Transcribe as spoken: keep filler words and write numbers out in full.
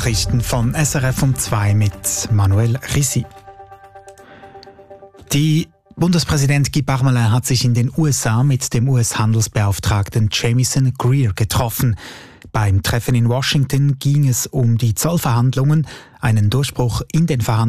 Nachrichten von S R F um zwei mit Manuel Risi. Die Bundespräsident Guy Parmelin hat sich in den U S A mit dem U S-Handelsbeauftragten Jamieson Greer getroffen. Beim Treffen in Washington ging es um die Zollverhandlungen, einen Durchbruch in den Verhandlungen